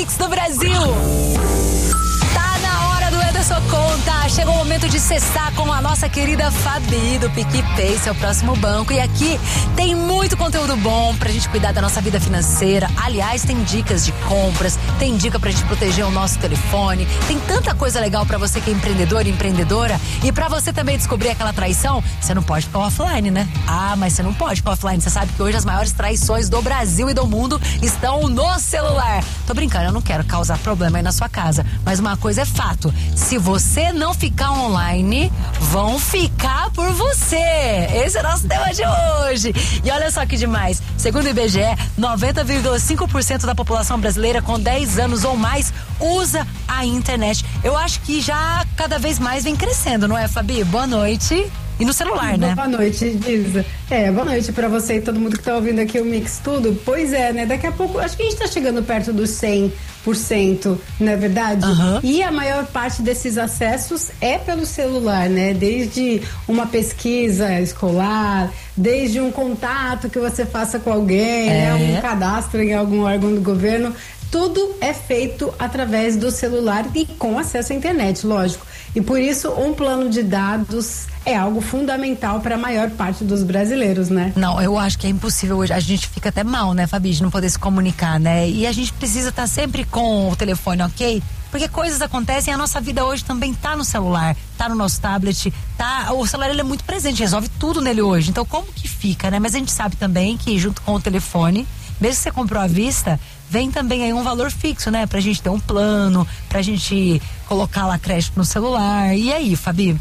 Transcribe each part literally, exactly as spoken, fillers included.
Mix do Brasil. Tá na hora do É da Sua Conta. Chegou o momento de cessar com a nossa querida Fabi do PicPay, seu próximo banco. E aqui tem muito conteúdo bom pra gente cuidar da nossa vida financeira. Aliás, tem dicas de compras, tem dica pra gente proteger o nosso telefone. Tem tanta coisa legal pra você que é empreendedor e empreendedora. E pra você também descobrir aquela traição, você não pode ficar offline, né? Ah, mas você não pode ficar offline. Você sabe que hoje as maiores traições do Brasil e do mundo estão no celular. Tô brincando, eu não quero causar problema aí na sua casa. Mas uma coisa é fato. Se você não ficar online, vão ficar por você. Esse é o nosso tema de hoje. E olha só que demais. Segundo o I B G E, noventa vírgula cinco por cento da população brasileira com dez anos ou mais usa a internet. Eu acho que já cada vez mais vem crescendo, não é, Fabi? Boa noite. E no celular, né? Boa noite, Giza. É, boa noite pra você e todo mundo que tá ouvindo aqui o Mix Tudo. Pois é, né? Daqui a pouco, acho que a gente tá chegando perto dos cem por cento, não é verdade? Uhum. E a maior parte desses acessos é pelo celular, né? Desde uma pesquisa escolar, desde um contato que você faça com alguém, é. né? Um cadastro em algum órgão do governo. Tudo é feito através do celular e com acesso à internet, lógico. E por isso um plano de dados é algo fundamental para a maior parte dos brasileiros, né? Não, eu acho que é impossível hoje. A gente fica até mal, né, Fabi, de não poder se comunicar, né? E a gente precisa estar sempre com o telefone, ok? Porque coisas acontecem e a nossa vida hoje também tá no celular, tá no nosso tablet, tá, o celular ele é muito presente, resolve tudo nele hoje. Então como que fica, né? Mas a gente sabe também que junto com o telefone, mesmo que você comprou à vista, vem também aí um valor fixo, né? Pra gente ter um plano, pra gente colocar lá crédito no celular. E aí, Fabi?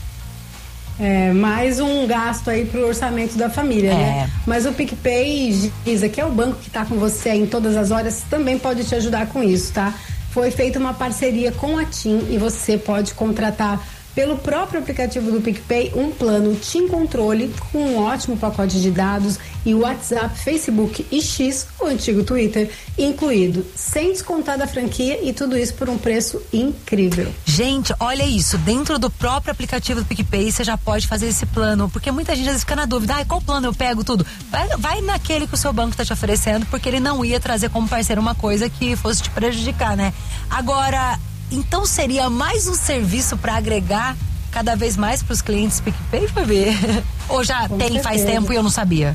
É, mais um gasto aí pro orçamento da família, é. né? Mas o PicPay, Giza, que é o banco que tá com você em todas as horas, também pode te ajudar com isso, tá? Foi feita uma parceria com a TIM e você pode contratar pelo próprio aplicativo do PicPay um plano TIM Controle com um ótimo pacote de dados e WhatsApp, Facebook e X, o antigo Twitter, incluído, sem descontar da franquia e tudo isso por um preço incrível. Gente, olha isso, dentro do próprio aplicativo do PicPay você já pode fazer esse plano, porque muita gente às vezes fica na dúvida, ah, qual plano eu pego tudo? Vai, vai naquele que o seu banco está te oferecendo, porque ele não ia trazer como parceiro uma coisa que fosse te prejudicar, né? Agora, então seria mais um serviço para agregar cada vez mais para os clientes PicPay, Fabi? Ou já Com tem certeza. Faz tempo e eu não sabia?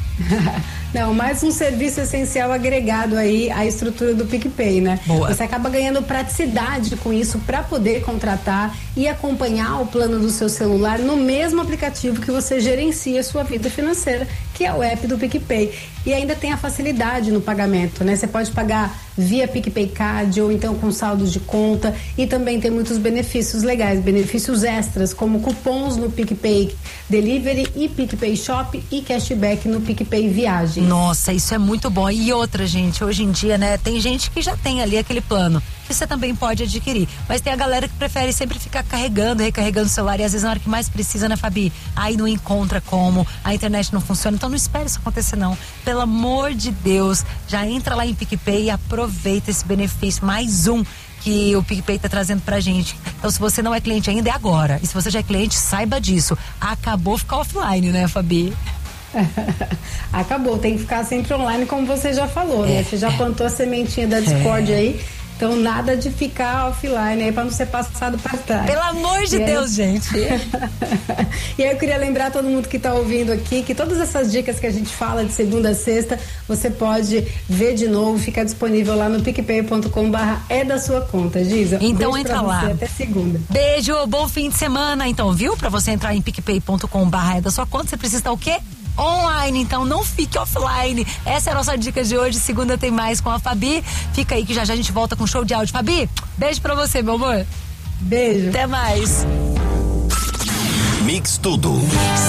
Não, mais um serviço essencial agregado aí à estrutura do PicPay, né? Boa. Você acaba ganhando praticidade com isso para poder contratar e acompanhar o plano do seu celular no mesmo aplicativo que você gerencia a sua vida financeira, que é o app do PicPay. E ainda tem a facilidade no pagamento, né? Você pode pagar via PicPay Card ou então com saldos de conta, e também tem muitos benefícios legais, benefícios extras, como cupons no PicPay Delivery e PicPay Shop e cashback no PicPay Viagem. Nossa, isso é muito bom. E outra, gente, hoje em dia, né, tem gente que já tem ali aquele plano que você também pode adquirir, mas tem a galera que prefere sempre ficar carregando, recarregando o celular, e às vezes na hora que mais precisa, né, Fabi? Aí não encontra como, a internet não funciona, então não espere isso acontecer não. Pelo amor de Deus, já entra lá em PicPay e aproveita esse benefício, mais um que o PicPay tá trazendo pra gente. Então, se você não é cliente ainda, é agora. E se você já é cliente, saiba disso. Acabou ficar offline, né, Fabi? Acabou, tem que ficar sempre online, como você já falou, é, né? Você já plantou a sementinha da Discord é. aí. Então, nada de ficar offline aí pra não ser passado pra trás. Pelo amor de e Deus, aí... gente. E aí eu queria lembrar todo mundo que tá ouvindo aqui que todas essas dicas que a gente fala de segunda a sexta, você pode ver de novo, fica disponível lá no picpay ponto com barra é da sua conta, Giza. Então beijo entra pra lá. você, até segunda. Beijo, bom fim de semana. Então, viu? Pra você entrar em picpay ponto com barra é da sua conta, você precisa estar o quê? Online, então não fique offline. Essa é a nossa dica de hoje. Segunda tem mais com a Fabi. Fica aí que já já a gente volta com show de áudio. Fabi, beijo pra você, meu amor. Beijo. Até mais. Mix Tudo.